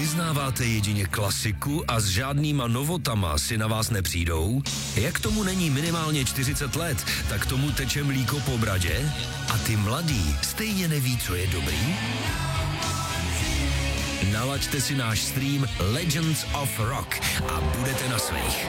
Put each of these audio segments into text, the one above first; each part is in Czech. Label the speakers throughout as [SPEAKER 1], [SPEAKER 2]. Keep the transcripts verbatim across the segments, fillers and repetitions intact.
[SPEAKER 1] Vyznáváte jedině klasiku a s žádnýma novotama si na vás nepřijdou? Jak tomu není minimálně čtyřicet let, tak tomu teče mlíko po bradě? A ty mladý stejně neví, co je dobrý? Nalaďte si náš stream Legends of Rock a budete na svých.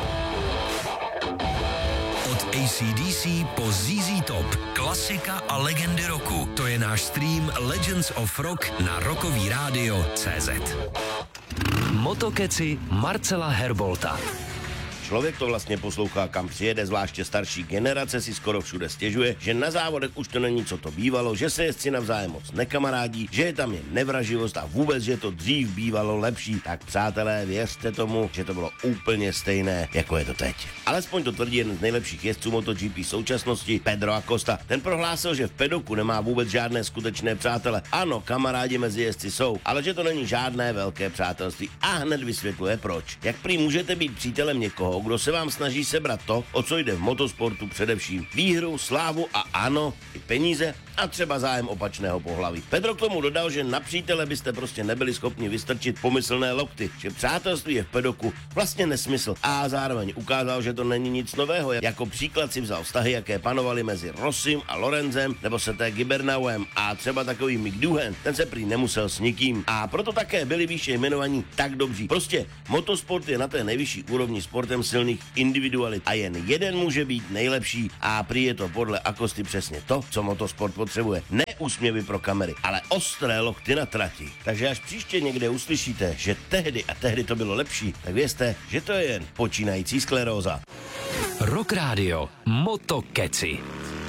[SPEAKER 1] Od A C D C po Z Z Top, klasika a legendy roku. To je náš stream Legends of Rock na Rockový rádio tečka cé zet. Motokeci Marcela Herbolta.
[SPEAKER 2] Člověk to vlastně poslouchá, kam přijede, zvláště starší generace si skoro všude stěžuje, že na závodech už to není, co to bývalo, že se jezdci navzájem moc nekamarádí, že je tam jen nevraživost a vůbec, že to dřív bývalo lepší. Tak přátelé, věřte tomu, že to bylo úplně stejné, jako je to teď. Alespoň to tvrdí jeden z nejlepších jezdců MotoGP současnosti, Pedro Acosta. Ten prohlásil, že v pedoku nemá vůbec žádné skutečné přátele. Ano, kamarádi mezi jezdci jsou, ale že to není žádné velké přátelství. A hned vysvětluje proč. Jak prý můžete být přítelem někoho, kdo se vám snaží sebrat to, o co jde v motosportu především. Výhru, slávu a ano, i peníze a třeba zájem opačného pohlaví. Pedro k tomu dodal, že na přítele byste prostě nebyli schopni vystrčit pomyslné lokty, že přátelství je v pedoku vlastně nesmysl a zároveň ukázal, že to není nic nového. Jako příklad si vzal vztahy, jaké panovaly mezi Rossim a Lorenzem nebo se té Gibernauem a třeba takový Mick Doohan, ten se prý nemusel s nikým a proto také byli výše jmenovaní tak dobří. Prostě motosport je na té nejvyšší úrovni sportem silných individualit a jen jeden může být nejlepší a prý je to podle Acosty přesně to, co motosport potřebuje. Ne úsměvy pro kamery, ale ostré lokty na trati. Takže až příště někde uslyšíte, že tehdy a tehdy to bylo lepší, tak vězte, že to je jen počínající skleróza.
[SPEAKER 1] Rock Radio Motokeci.